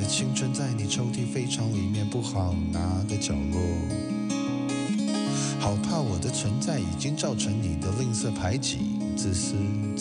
青春在你抽屉非常里面不好拿的角落，好怕我的存在已经造成你的吝啬排挤、自私